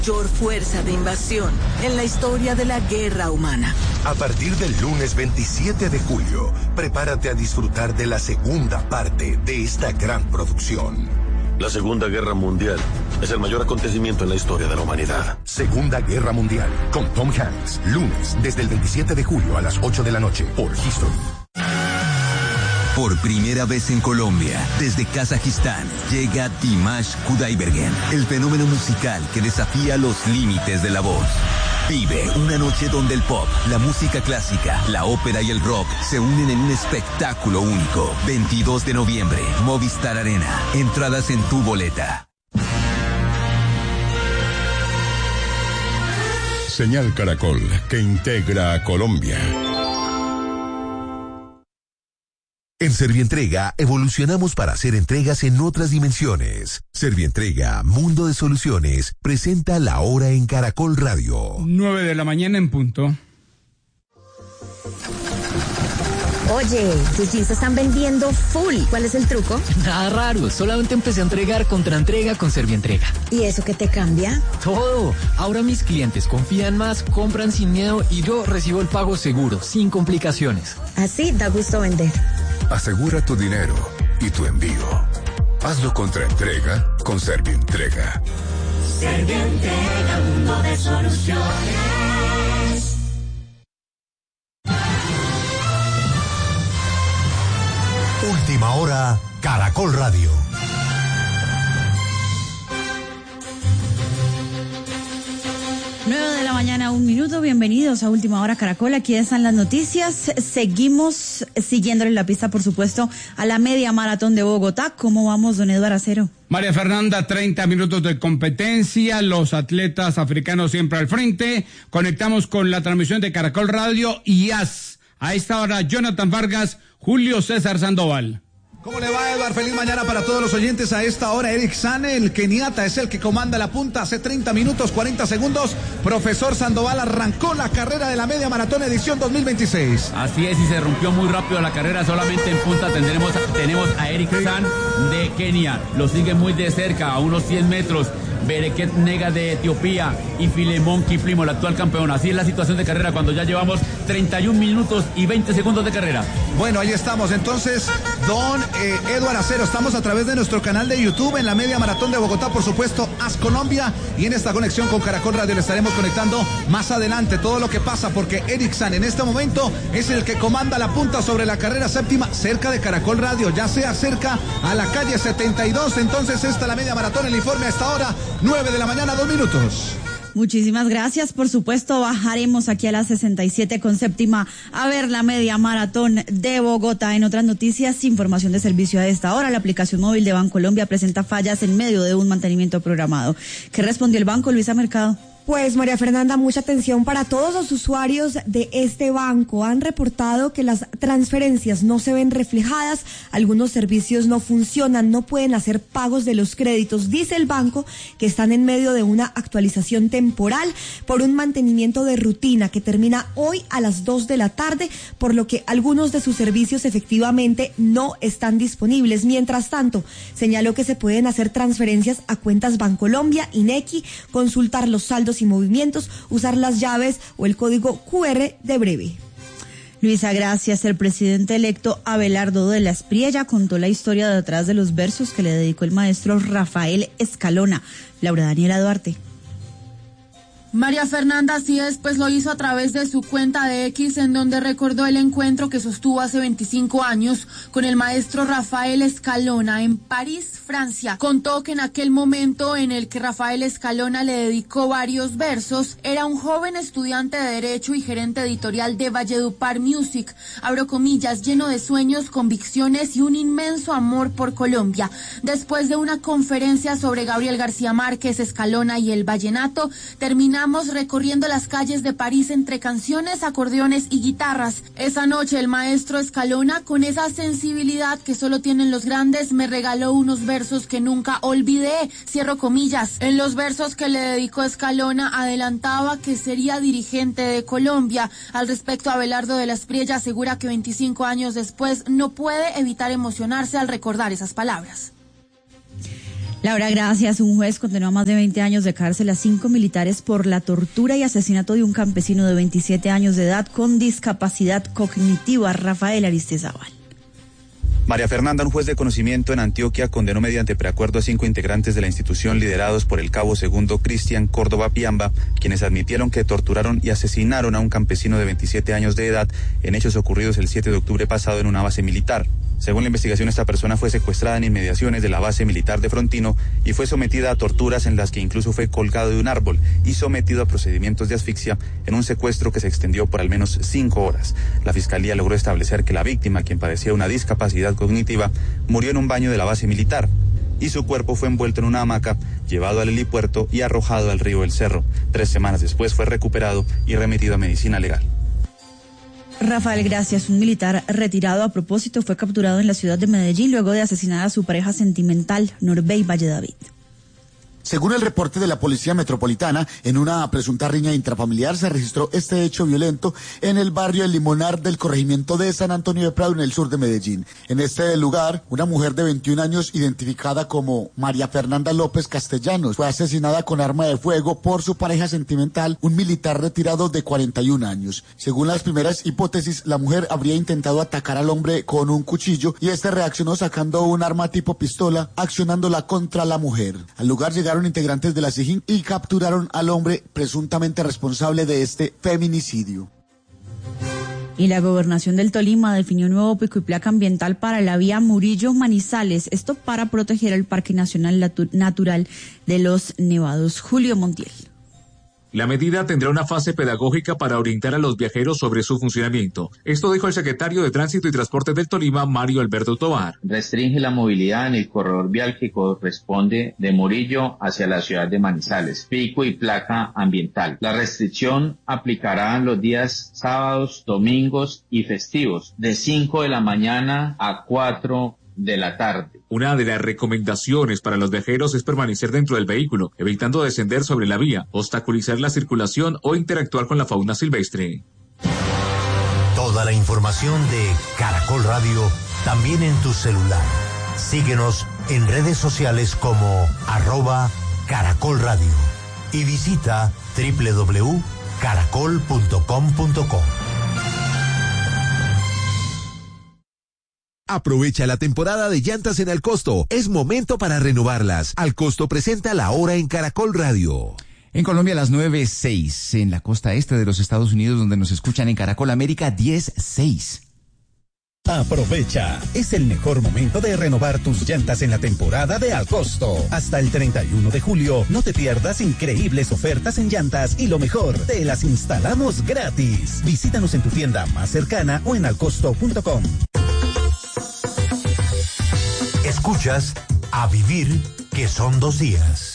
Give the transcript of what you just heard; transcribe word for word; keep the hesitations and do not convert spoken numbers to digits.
Mayor fuerza de invasión en la historia de la guerra humana. A partir del lunes veintisiete de julio, prepárate a disfrutar de la segunda parte de esta gran producción. La Segunda Guerra Mundial es el mayor acontecimiento en la historia de la humanidad. Segunda Guerra Mundial, con Tom Hanks, lunes desde el veintisiete de julio a las ocho de la noche por History. Por primera vez en Colombia, desde Kazajistán, llega Dimash Kudaibergen, el fenómeno musical que desafía los límites de la voz. Vive una noche donde el pop, la música clásica, la ópera y el rock se unen en un espectáculo único. veintidós de noviembre, Movistar Arena. Entradas en tu boleta. Señal Caracol, que integra a Colombia. En Servientrega evolucionamos para hacer entregas en otras dimensiones. Servientrega, Mundo de Soluciones, presenta La Hora en Caracol Radio. nueve de la mañana en punto. Oye, tus jeans se están vendiendo full. ¿Cuál es el truco? Nada raro, solamente empecé a entregar contra entrega con Servientrega. ¿Y eso qué te cambia? Todo. Ahora mis clientes confían más, compran sin miedo y yo recibo el pago seguro, sin complicaciones. Así da gusto vender. Asegura tu dinero y tu envío. Hazlo contra entrega con Servientrega. Servientrega, mundo de soluciones. Última hora, Caracol Radio. nueve de la mañana, un minuto. Bienvenidos a Última Hora Caracol. Aquí están las noticias. Seguimos siguiéndole la pista, por supuesto, a la media maratón de Bogotá. ¿Cómo vamos, don Eduardo Acero? María Fernanda, treinta minutos de competencia. Los atletas africanos siempre al frente. Conectamos con la transmisión de Caracol Radio y A S. A esta hora, Jonathan Vargas, Julio César Sandoval. ¿Cómo le va, Eduardo? Feliz mañana para todos los oyentes. A esta hora, Eric Sane, el keniata, es el que comanda la punta. Hace treinta minutos, cuarenta segundos, Profesor Sandoval arrancó la carrera de la media maratón edición dos mil veintiséis. Así es, y se rompió muy rápido la carrera. Solamente en punta tendremos, tenemos a Eric San de Kenia. Lo sigue muy de cerca, a unos cien metros. Bereket Nega de Etiopía y Filemón Kiplimo, el actual campeón. Así es la situación de carrera cuando ya llevamos treinta y un minutos y veinte segundos de carrera. Bueno, ahí estamos. Entonces, don eh, Eduardo Acero, estamos a través de nuestro canal de YouTube en la media maratón de Bogotá, por supuesto, A S Colombia, y en esta conexión con Caracol Radio le estaremos conectando más adelante todo lo que pasa, porque Eric San en este momento es el que comanda la punta sobre la carrera séptima cerca de Caracol Radio, ya sea cerca a la calle setenta y dos. Entonces, esta es la media maratón, el informe a esta hora. nueve de la mañana, dos minutos. Muchísimas gracias. Por supuesto, bajaremos aquí a las sesenta y siete con séptima a ver la media maratón de Bogotá. En otras noticias, información de servicio a esta hora. La aplicación móvil de Bancolombia presenta fallas en medio de un mantenimiento programado. ¿Qué respondió el banco, Luisa Mercado? Pues, María Fernanda, mucha atención para todos los usuarios de este banco. Han reportado que las transferencias no se ven reflejadas, algunos servicios no funcionan, no pueden hacer pagos de los créditos. Dice el banco que están en medio de una actualización temporal por un mantenimiento de rutina que termina hoy a las dos de la tarde, por lo que algunos de sus servicios efectivamente no están disponibles. Mientras tanto, señaló que se pueden hacer transferencias a cuentas Bancolombia, INEQui, consultar los saldos y movimientos, usar las llaves o el código cu erre de breve. Luisa, gracias. El presidente electo Abelardo de la Espriella contó la historia detrás de los versos que le dedicó el maestro Rafael Escalona. Laura Daniela Duarte. María Fernanda, así es, pues lo hizo a través de su cuenta de X, en donde recordó el encuentro que sostuvo hace veinticinco años con el maestro Rafael Escalona en París, Francia. Contó que en aquel momento en el que Rafael Escalona le dedicó varios versos, era un joven estudiante de Derecho y gerente editorial de Valledupar Music, abro comillas, lleno de sueños, convicciones y un inmenso amor por Colombia. Después de una conferencia sobre Gabriel García Márquez, Escalona y el vallenato, terminó recorriendo las calles de París entre canciones, acordeones y guitarras. Esa noche el maestro Escalona, con esa sensibilidad que solo tienen los grandes, me regaló unos versos que nunca olvidé, cierro comillas. En los versos que le dedicó Escalona adelantaba que sería dirigente de Colombia. Al respecto, Abelardo de la Espriella asegura que veinticinco años después no puede evitar emocionarse al recordar esas palabras. Laura, gracias. Un juez condenó a más de veinte años de cárcel a cinco militares por la tortura y asesinato de un campesino de veintisiete años de edad con discapacidad cognitiva, Rafael Aristizábal. María Fernanda, un juez de conocimiento en Antioquia, condenó mediante preacuerdo a cinco integrantes de la institución liderados por el cabo segundo Cristian Córdoba Piamba, quienes admitieron que torturaron y asesinaron a un campesino de veintisiete años de edad en hechos ocurridos el siete de octubre pasado en una base militar. Según la investigación, esta persona fue secuestrada en inmediaciones de la base militar de Frontino y fue sometida a torturas en las que incluso fue colgado de un árbol y sometido a procedimientos de asfixia en un secuestro que se extendió por al menos cinco horas. La fiscalía logró establecer que la víctima, quien padecía una discapacidad cognitiva, murió en un baño de la base militar y su cuerpo fue envuelto en una hamaca, llevado al helipuerto y arrojado al río El Cerro. Tres semanas después fue recuperado y remitido a medicina legal. Rafael Gracias, un militar retirado a propósito, fue capturado en la ciudad de Medellín luego de asesinar a su pareja sentimental, Norbey Valledavid. Según el reporte de la Policía Metropolitana, en una presunta riña intrafamiliar se registró este hecho violento en el barrio El Limonar del corregimiento de San Antonio de Prado, en el sur de Medellín. En este lugar, una mujer de veintiún años, identificada como María Fernanda López Castellanos, fue asesinada con arma de fuego por su pareja sentimental, un militar retirado de cuarenta y un años. Según las primeras hipótesis, la mujer habría intentado atacar al hombre con un cuchillo y este reaccionó sacando un arma tipo pistola, accionándola contra la mujer. Al lugar llegaron integrantes de la SIJIN y capturaron al hombre presuntamente responsable de este feminicidio. Y la gobernación del Tolima definió un nuevo pico y placa ambiental para la vía Murillo-Manizales, esto para proteger el Parque Nacional Natural de los Nevados. Julio Montiel. La medida tendrá una fase pedagógica para orientar a los viajeros sobre su funcionamiento. Esto dijo el secretario de Tránsito y Transporte del Tolima, Mario Alberto Tovar. Restringe la movilidad en el corredor vial que corresponde de Murillo hacia la ciudad de Manizales. Pico y placa ambiental. La restricción aplicará los días sábados, domingos y festivos, de cinco de la mañana a cuatro de la tarde. Una de las recomendaciones para los viajeros es permanecer dentro del vehículo, evitando descender sobre la vía, obstaculizar la circulación o interactuar con la fauna silvestre. Toda la información de Caracol Radio también en tu celular. Síguenos en redes sociales como arroba Caracol Radio y visita doble u doble u doble u punto caracol punto com punto co. Aprovecha la temporada de llantas en Alcosto. Es momento para renovarlas. Alcosto presenta La Hora en Caracol Radio. En Colombia, las nueve seis. En la costa este de los Estados Unidos, donde nos escuchan en Caracol América, diez seis. Aprovecha, es el mejor momento de renovar tus llantas en la temporada de Alcosto. Hasta el treinta y uno de julio, no te pierdas increíbles ofertas en llantas y lo mejor, te las instalamos gratis. Visítanos en tu tienda más cercana o en alcosto punto com. Escuchas A Vivir, que son dos días.